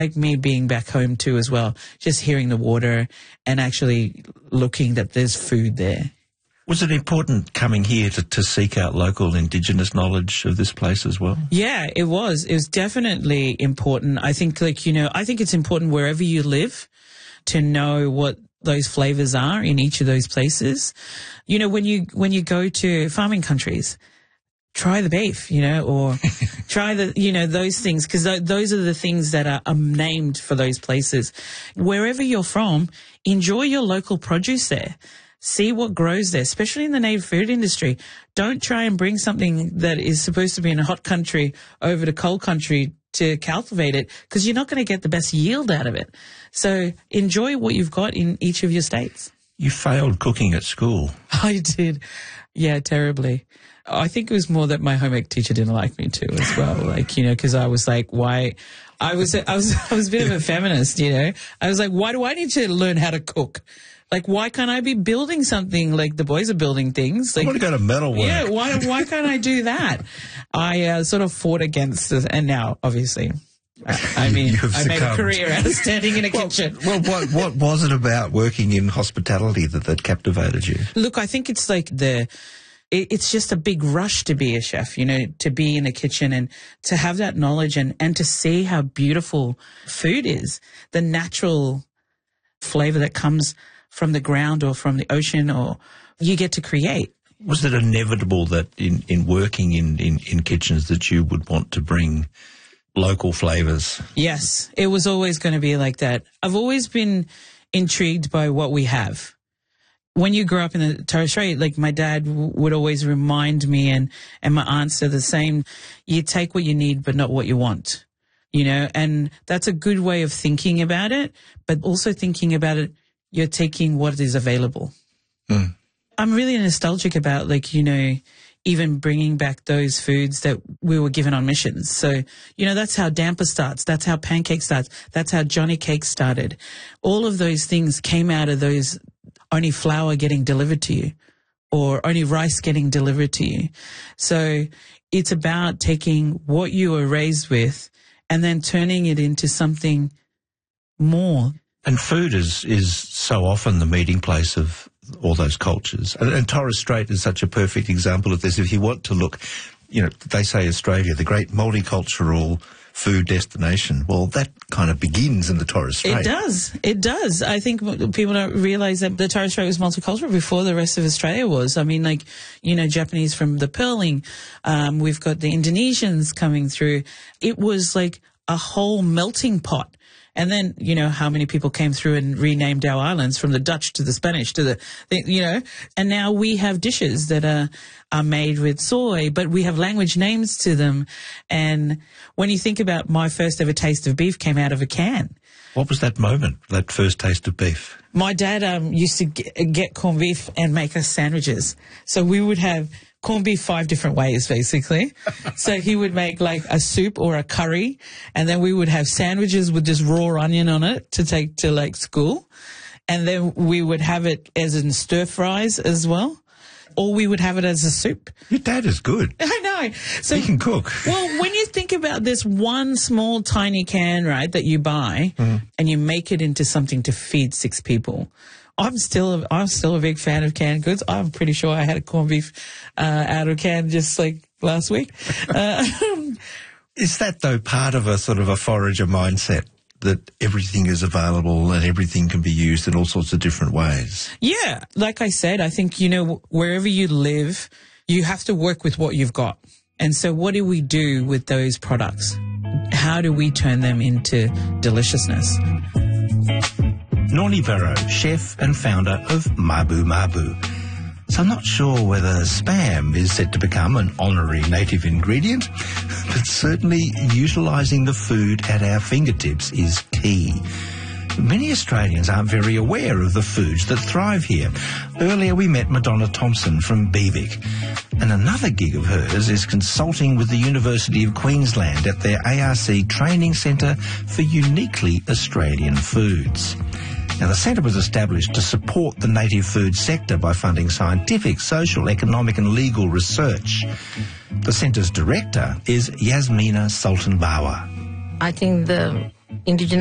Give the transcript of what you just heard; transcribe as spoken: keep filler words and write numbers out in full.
Like me being back home too as well, just hearing the water and actually looking that there's food there. Was it important coming here to, to seek out local Indigenous knowledge of this place as well? Yeah, it was. It was definitely important. I think, like, you know, I think it's important wherever you live to know what those flavors are in each of those places. You know, when you when you go to farming countries, try the beef, you know, or try the, you know, those things, because th- those are the things that are, are named for those places. Wherever you're from, enjoy your local produce there. See what grows there, especially in the native food industry. Don't try and bring something that is supposed to be in a hot country over to cold country to cultivate it, because you're not going to get the best yield out of it. So enjoy what you've got in each of your states. You failed cooking at school. I did. Yeah, terribly. I think it was more that my home ec teacher didn't like me too as well. Like, you know, because I was like, why? I was, I was, I was a bit of a feminist, you know. I was like, why do I need to learn how to cook? Like, why can't I be building something like the boys are building things? Like, I want to go to metalwork. Yeah, why, why can't I do that? I uh, sort of fought against it, and now, obviously, I mean, I made a career out of standing in a well, kitchen. Well, what, what was it about working in hospitality that, that captivated you? Look, I think it's like the... It's just a big rush to be a chef, you know, to be in the kitchen and to have that knowledge and, and to see how beautiful food is, the natural flavor that comes from the ground or from the ocean, or you get to create. Was it inevitable that in, in working in, in, in kitchens that you would want to bring local flavors? Yes, it was always going to be like that. I've always been intrigued by what we have. When you grow up in the Torres Strait, like my dad w- would always remind me, and, and my aunts are the same, you take what you need but not what you want, you know, and that's a good way of thinking about it, but also thinking about it, you're taking what is available. Mm. I'm really nostalgic about, like, you know, even bringing back those foods that we were given on missions. So, you know, that's how damper starts. That's how pancake starts. That's how Johnny Cake started. All of those things came out of those only flour getting delivered to you or only rice getting delivered to you. So it's about taking what you were raised with and then turning it into something more. And food is, is so often the meeting place of all those cultures. And, and Torres Strait is such a perfect example of this. If you want to look, you know, they say Australia, the great multicultural food destination. Well, that kind of begins in the Torres Strait. It does. It does. I think people don't realise that the Torres Strait was multicultural before the rest of Australia was. I mean, like, you know, Japanese from the Pearling. Um, we've got the Indonesians coming through. It was like a whole melting pot. And then, you know, how many people came through and renamed our islands from the Dutch to the Spanish to the, you know, and now we have dishes that are, are made with soy, but we have language names to them. And when you think about my first ever taste of beef came out of a can. What was that moment, that first taste of beef? My dad um, used to get, get corned beef and make us sandwiches. So we would have corned beef five different ways, basically. So he would make like a soup or a curry, and then we would have sandwiches with just raw onion on it to take to like school. And then we would have it as in stir fries as well. Or we would have it as a soup. Your dad is good. I know. So he can cook. Well, when you think about this one small tiny can, right, that you buy mm. and you make it into something to feed six people, I'm still a, I'm still a big fan of canned goods. I'm pretty sure I had a corned beef uh, out of a can just like last week. Uh, is that, though, part of a sort of a forager mindset? That everything is available and everything can be used in all sorts of different ways? Yeah. Like I said, I think, you know, wherever you live, you have to work with what you've got. And so what do we do with those products? How do we turn them into deliciousness? Nornie Barrow, chef and founder of Mabu Mabu. So I'm not sure whether spam is set to become an honorary native ingredient, but certainly utilising the food at our fingertips is key. Many Australians aren't very aware of the foods that thrive here. Earlier we met Madonna Thompson from Beevik, and another gig of hers is consulting with the University of Queensland at their A R C Training Centre for Uniquely Australian Foods. Now, the centre was established to support the native food sector by funding scientific, social, economic and legal research. The centre's director is Yasmina Sultan Bawa. I think the Indigenous